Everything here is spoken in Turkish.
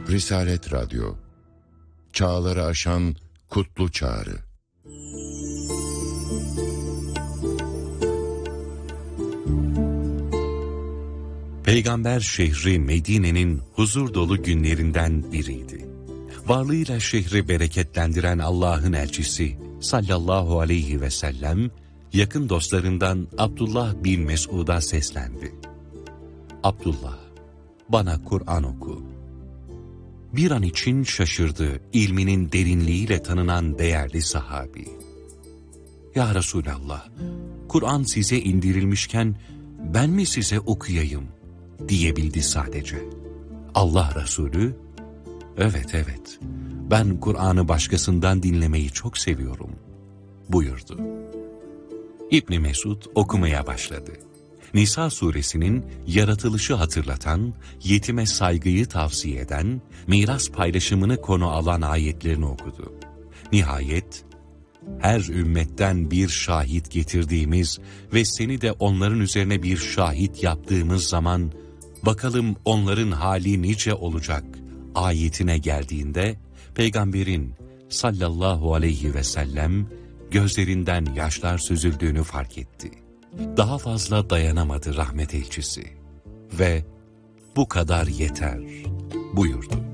Risalet Radyo, çağları aşan kutlu çağrı. Peygamber şehri Medine'nin huzur dolu günlerinden biriydi. Varlığıyla şehri bereketlendiren Allah'ın elçisi sallallahu aleyhi ve sellem, yakın dostlarından Abdullah bin Mesud'a seslendi. Abdullah, bana Kur'an oku. Bir an için şaşırdı ilminin derinliğiyle tanınan değerli sahabi. Ya Resulallah, Kur'an size indirilmişken ben mi size okuyayım diyebildi sadece. Allah Resulü, evet, ben Kur'an'ı başkasından dinlemeyi çok seviyorum buyurdu. İbn Mesud okumaya başladı. Nisa suresinin yaratılışı hatırlatan, yetime saygıyı tavsiye eden, miras paylaşımını konu alan ayetlerini okudu. Nihayet, her ümmetten bir şahit getirdiğimiz ve seni de onların üzerine bir şahit yaptığımız zaman, bakalım onların hali nice olacak ayetine geldiğinde, Peygamberin sallallahu aleyhi ve sellem gözlerinden yaşlar süzüldüğünü fark etti. Daha fazla dayanamadı rahmet elçisi ve bu kadar yeter buyurdu.